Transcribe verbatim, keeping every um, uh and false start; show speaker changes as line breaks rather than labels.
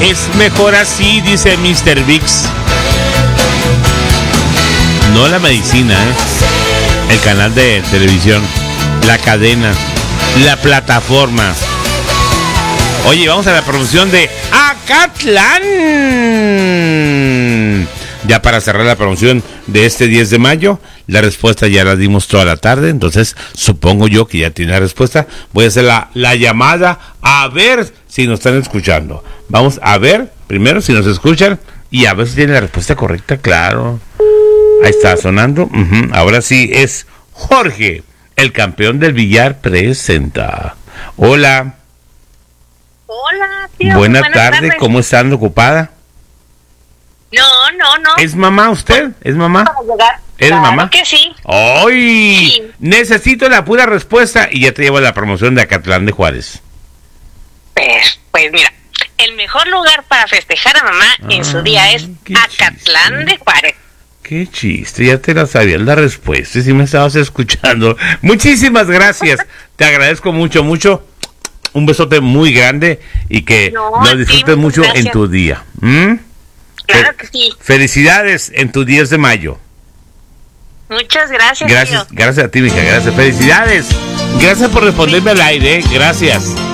Es mejor así, dice mister Biggs. No la medicina, ¿eh? El canal de televisión, la cadena, la plataforma. Oye, vamos a la promoción de Acatlán. Ya para cerrar la promoción de este diez de mayo, la respuesta ya la dimos toda la tarde, entonces supongo yo que ya tiene la respuesta. Voy a hacer la, la llamada a ver si nos están escuchando. Vamos a ver primero si nos escuchan y a ver si tiene la respuesta correcta, claro. Ahí está sonando. Uh-huh. Ahora sí es Jorge, el campeón del billar, presenta. Hola.
Hola, tío.
Buena buenas tarde, tardes. ¿Cómo están? ¿Ocupada?
No, no, no.
¿Es mamá usted? ¿Es mamá?
Para llegar.
¿Es
claro
mamá?
que sí.
¡Ay!
Sí.
Necesito la pura respuesta y ya te llevo a la promoción de Acatlán de Juárez.
Pues, pues mira, el mejor lugar para festejar a mamá ah, en su día es Acatlán chiste. de Juárez.
Qué chiste, ya te la sabías la respuesta, si me estabas escuchando. Muchísimas gracias, te agradezco mucho, mucho. Un besote muy grande y que no, lo disfrutes sí, mucho gracias. En tu día. ¿Mm?
Claro Fe- que sí.
Felicidades en tu diez de mayo.
Muchas gracias,
Gracias,
tío.
Gracias a ti, mija, gracias. Felicidades. Gracias por responderme al aire, gracias.